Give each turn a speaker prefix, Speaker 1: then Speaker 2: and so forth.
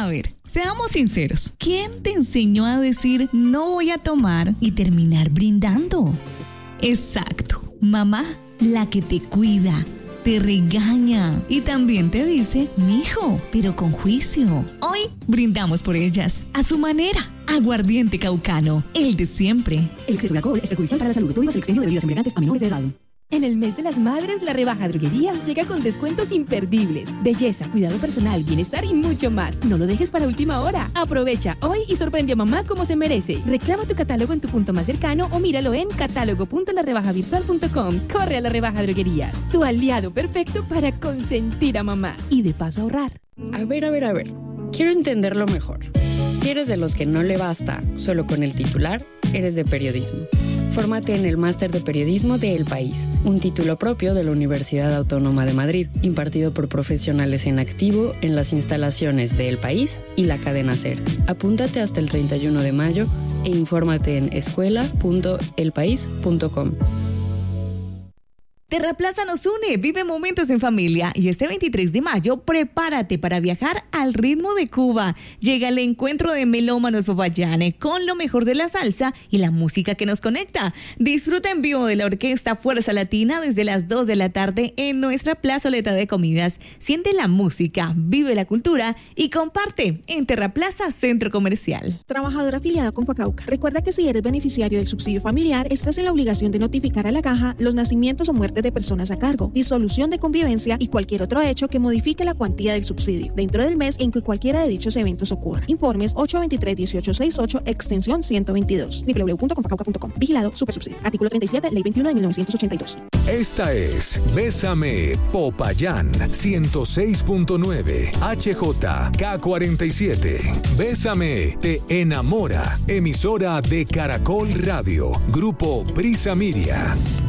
Speaker 1: A ver, seamos sinceros. ¿Quién te enseñó a decir no voy a tomar y terminar brindando? Exacto, mamá, la que te cuida, te regaña y también te dice, mijo, pero con juicio. Hoy brindamos por ellas, a su manera. Aguardiente Caucano, el de siempre.
Speaker 2: El exceso de alcohol es perjudicial para la salud. Prohíbas el expendio de bebidas embriagantes a menores de edad. En el mes de las madres, la rebaja Droguerías llega con descuentos imperdibles. Belleza, cuidado personal, bienestar y mucho más. No lo dejes para última hora. Aprovecha hoy y sorprende a mamá como se merece. Reclama tu catálogo en tu punto más cercano o míralo en catálogo.larebajavirtual.com. Corre a la rebaja Droguerías, tu aliado perfecto para consentir a mamá y de paso ahorrar.
Speaker 3: A ver. Quiero entenderlo mejor. Si eres de los que no le basta solo con el titular, eres de periodismo. Fórmate en el Máster de Periodismo de El País, un título propio de la Universidad Autónoma de Madrid, impartido por profesionales en activo en las instalaciones de El País y la cadena SER. Apúntate hasta el 31 de mayo e infórmate en escuela.elpaís.com.
Speaker 1: Terraplaza nos une, vive momentos en familia y este 23 de mayo prepárate para viajar al ritmo de Cuba. Llega el encuentro de melómanos Popayán con lo mejor de la salsa y la música que nos conecta. Disfruta en vivo de la Orquesta Fuerza Latina desde las 2 de la tarde en nuestra plazoleta de comidas. Siente la música, vive la cultura y comparte en Terraplaza Centro Comercial.
Speaker 4: Trabajadora afiliada con Facauca. Recuerda que si eres beneficiario del subsidio familiar, estás en la obligación de notificar a la caja los nacimientos o muertes de personas a cargo, disolución de convivencia y cualquier otro hecho que modifique la cuantía del subsidio dentro del mes en que cualquiera de dichos eventos ocurra. Informes 823-1868, extensión 122. www.confacauca.com. Vigilado Supersubsidio. Artículo 37, Ley 21 de 1982.
Speaker 5: Esta es Bésame Popayán 106.9 HJK47. Bésame te enamora. Emisora de Caracol Radio. Grupo Prisa Miria.